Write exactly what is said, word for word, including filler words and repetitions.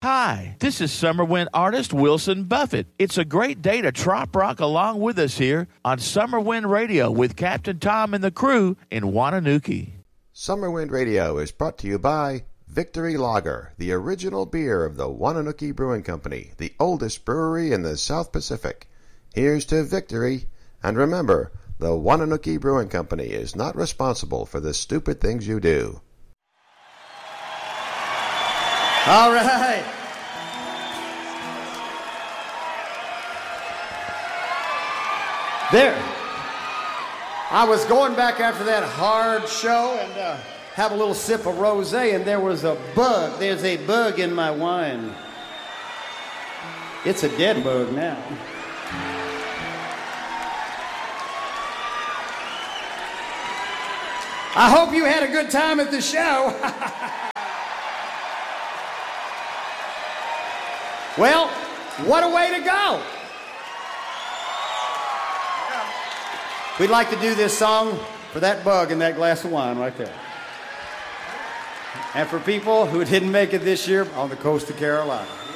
Hi, this is summer wind artist Wilson Buffett. It's a great day to trop rock along with us here on Summer Wind Radio with Captain Tom and the crew in Wananookie. Summer Wind Radio is brought to you by Victory Lager, the original beer of the Wananookie Brewing Company, the oldest brewery in the South Pacific. Here's to victory, and remember, the Wananookie Brewing Company is not responsible for the stupid things you do. All right. There. I was going back after that hard show and uh, have a little sip of rosé, and there was a bug. There's a bug in my wine. It's a dead bug now. I hope you had a good time at the show. Well, what a way to go. We'd like to do this song for that bug in that glass of wine right there. And for people who didn't make it this year on the coast of Carolina.